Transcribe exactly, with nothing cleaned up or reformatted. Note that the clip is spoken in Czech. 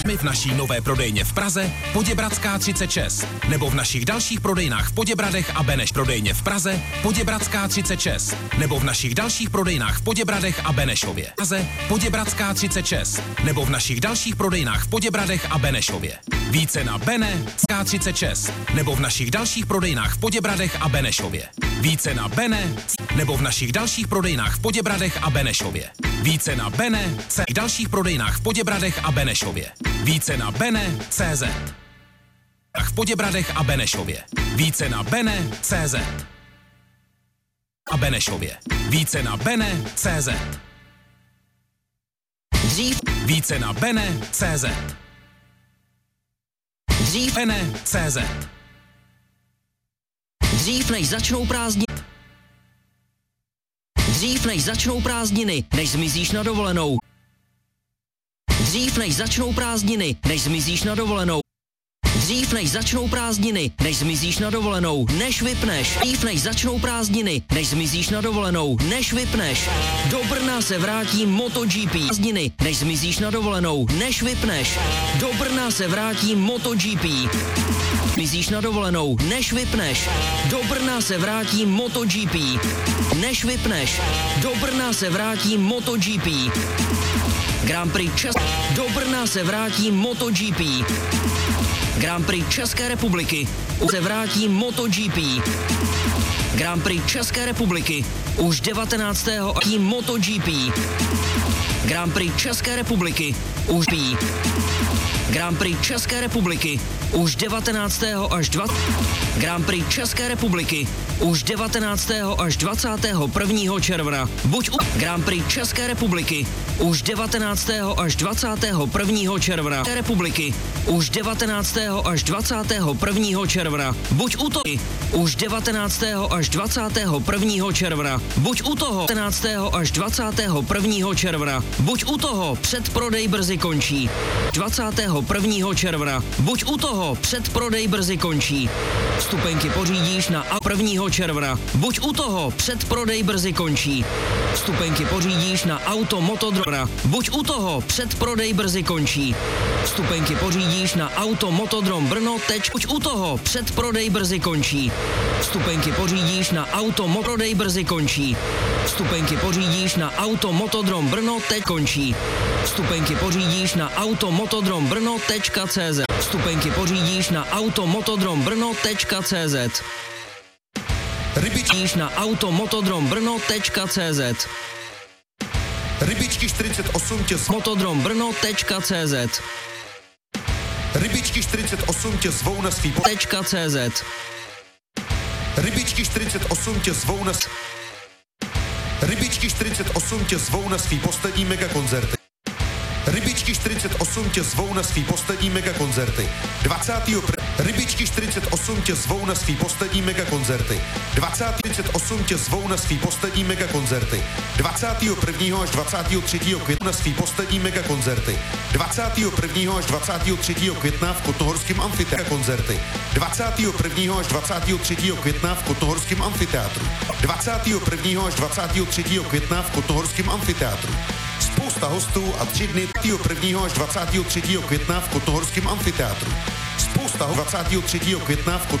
My v naší nové prodejně v Praze, Poděbradská třicet šest, nebo v našich dalších prodejnách v Poděbradech a Beneš. Prodejně v Praze, Poděbradská třicet šest, nebo v našich dalších prodejnách v Poděbradech a Benešově. Praze, Poděbradská třicet šest, nebo v našich dalších prodejnách v Poděbradech a Benešově. Více na Benešská třicet šest, nebo v našich dalších prodejnách v Poděbradech a Benešově. Více na Bene, nebo v našich dalších prodejnách v Poděbradech a Benešově. Více na Bene, v dalších prodejnách v Poděbradech a Benešově. Více na Bene tečka cé zet. V Poděbradech a Benešově. Více na Bene tečka cé zet. A Benešově. Více na Bene tečka cé zet. Dřív. Více na Bene tečka cé zet. Dřív. Bene tečka cé zet. Dřív než začnou prázdniny. Dřív než začnou prázdniny, než zmizíš na dovolenou. Dřív než začnou prázdniny, než zmizíš na dovolenou. Dřív než začnou prázdniny, než zmizíš na dovolenou, než vypneš. Dřív než začnou prázdniny, než zmizíš na dovolenou, než vypneš. Do Brna se vrátí MotoGP. Prázdniny, než zmizíš na dovolenou, než vypneš. Do Brna se vrátí MotoGP. Zmizíš na dovolenou, než vypneš. Do Brna se vrátí MotoGP. Než vypneš. Do Brna se vrátí MotoGP. Grand Prix Čes... Do Brna se vrátí MotoGP. Grand Prix České republiky. Se vrátí MotoGP. Grand Prix České republiky. Už devatenáctého a MotoGP. Grand Prix České republiky. Už P. Grand Prix České republiky. Už devatenáctého až dvacátého Grand Prix České republiky. Už devatenáctého až dvacátého prvního června. Buď u Grand Prix České republiky. Už devatenáctého až dvacátého prvního června. Republiky. Už devatenáctého až dvacátého prvního června. Buď u toho. Už devatenáctého až dvacátého prvního června. Buď u toho. devatenáctého až dvacátého prvního června. Buď u toho. Předprodej brzy končí. dvacátého prvního června. Buď u toho. Předprodej brzy končí. Vstupenky pořídíš na a prvního června. Buď u toho. Předprodej brzy končí. Vstupenky pořídíš na auto Motodroma. Buď u toho. Předprodej brzy končí. Vstupenky pořídíš na auto Motodrom Brno. Teč. Buď u toho. Předprodej brzy končí. Vstupenky pořídíš na auto Motodrom brzy končí. Vstupenky pořídíš na auto Motodrom Brno. Teď končí. Vstupenky pořídíš na auto Motodrom Brno tečka cé zet. Vstupenky pořídíš na auto Motodrom Brno tečka cé zet. Rybičíš na auto Motodrom Brno tečka cé zet. Rybičky čtyřicet osm tě z Motodrom Brno tečka cé zet. Rybičky čtyřicet osm tě zvou na svý po... tečka cé zet. Rybičky čtyřicet osm tě zvou na... Rybičky čtyřicet osm tě zvou na svý poslední megakoncerty. Rybičky čtyřicet osm tě zvou na svý poslední megakoncerty. dvacátého prvního Rybičky čtyřicet osm tě zvou na svý poslední megakoncerty. dvacátého třicet osm tě zvou na svý poslední megakoncerty. dvacátého prvního až dvacátého třetího května na svý poslední megakoncerty. dvacátého prvního až dvacátého třetího května v Kotnohorském amfiteátru koncerty. dvacátého prvního až dvacátého třetího května v Kotnohorském amfiteátru. dvacátého prvního až dvacátého třetího května v Kotnohorském amfiteátru. Spousta hostů a tři dny prvního až dvacátého třetího května v Kotnohorském amfiteátru. Spousta dvacátého třetího května v